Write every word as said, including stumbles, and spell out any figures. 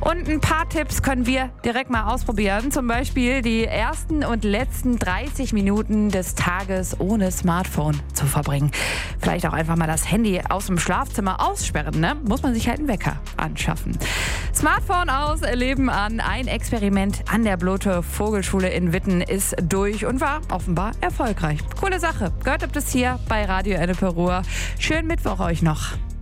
Und ein paar Tipps können wir direkt mal ausprobieren. Zum Beispiel die ersten und letzten dreißig Minuten des Tages ohne Smartphone zu verbringen. Vielleicht auch einfach mal das Handy aus dem Schlafzimmer aussperren, ne? Muss man sich halt einen Wecker anschaffen. Smartphone aus, Leben an. Ein Experiment an der Blote Vogelschule in Witten ist durch und war offenbar erfolgreich. Coole Sache. Gehört habt es hier bei Radio Ennepe Ruhr. Schönen Mittwoch euch noch.